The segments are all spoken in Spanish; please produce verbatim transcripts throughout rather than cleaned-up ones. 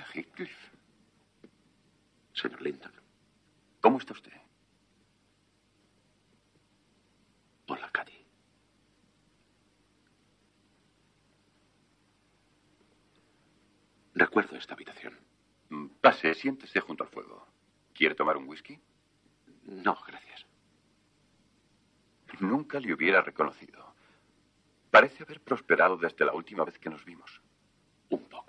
Heathcliff. Señor Linton. ¿Cómo está usted? Hola, Cathy. Recuerdo esta habitación. Pase, siéntese junto al fuego. ¿Quiere tomar un whisky? No, gracias. Nunca le hubiera reconocido. Parece haber prosperado desde la última vez que nos vimos. Un poco.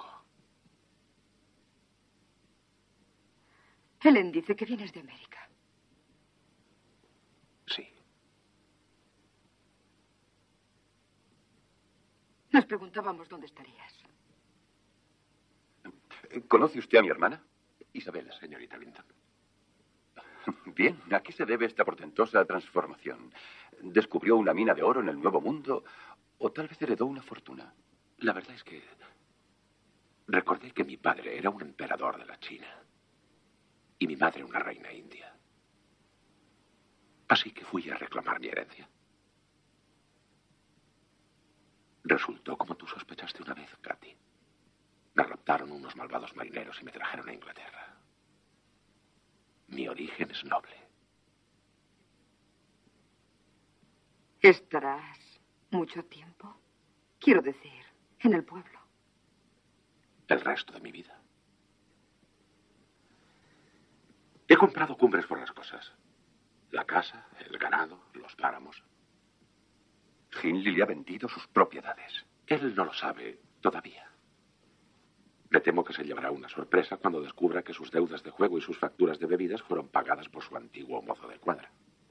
Helen dice que vienes de América. Sí. Nos preguntábamos dónde estarías. ¿Conoce usted a mi hermana? Isabel, señorita Linton. Bien, ¿a qué se debe esta portentosa transformación? ¿Descubrió una mina de oro en el Nuevo Mundo? ¿O tal vez heredó una fortuna? La verdad es que recordé que mi padre era un emperador de la China y mi madre una reina india. Así que fui a reclamar mi herencia. Resultó como tú sospechaste una vez, Cathy. Me raptaron unos malvados marineros y me trajeron a Inglaterra. Mi origen es noble. ¿Estarás mucho tiempo? Quiero decir, en el pueblo. El resto de mi vida. He comprado cumbres por las cosas. La casa, el ganado, los páramos. Hindley le ha vendido sus propiedades. Él no lo sabe todavía. Me temo que se llevará una sorpresa cuando descubra que sus deudas de juego y sus facturas de bebidas fueron pagadas por su antiguo mozo de cuadra.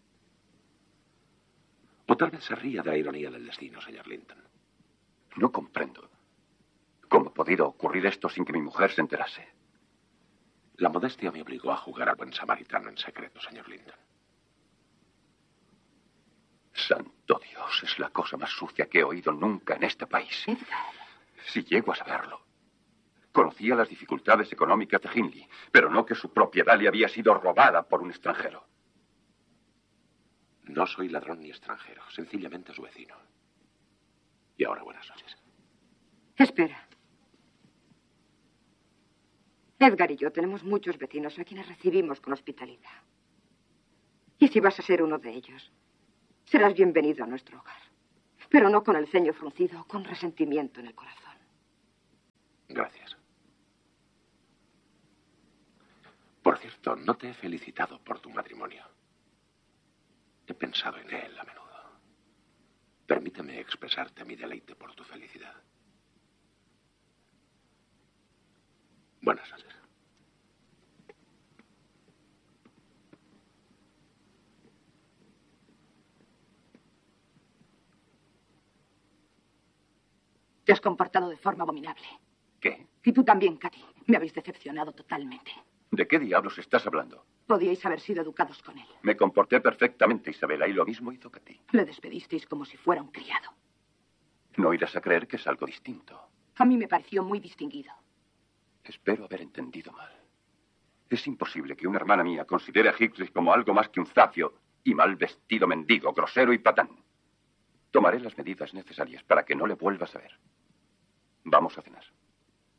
O tal vez se ría de la ironía del destino, señor Linton. No comprendo. ¿Cómo ha podido ocurrir esto sin que mi mujer se enterase? La modestia me obligó a jugar al buen samaritano en secreto, señor Linton. Santo Dios, es la cosa más sucia que he oído nunca en este país. Edgar. Si llego a saberlo. Conocía las dificultades económicas de Hindley, pero no que su propiedad le había sido robada por un extranjero. No soy ladrón ni extranjero, sencillamente su vecino. Y ahora buenas noches. Espera. Edgar y yo tenemos muchos vecinos a quienes recibimos con hospitalidad. Y si vas a ser uno de ellos, serás bienvenido a nuestro hogar. Pero no con el ceño fruncido, con resentimiento en el corazón. Gracias. Por cierto, no te he felicitado por tu matrimonio. He pensado en él a menudo. Permíteme expresarte mi deleite por tu felicidad. Buenas noches. Te has comportado de forma abominable. ¿Qué? Y tú también, Cathy. Me habéis decepcionado totalmente. ¿De qué diablos estás hablando? Podíais haber sido educados con él. Me comporté perfectamente, Isabela, y lo mismo hizo Cathy. Le despedisteis como si fuera un criado. No irás a creer que es algo distinto. A mí me pareció muy distinguido. Espero haber entendido mal. Es imposible que una hermana mía considere a Heathcliff como algo más que un zafio y mal vestido mendigo, grosero y patán. Tomaré las medidas necesarias para que no le vuelvas a ver. Vamos a cenar.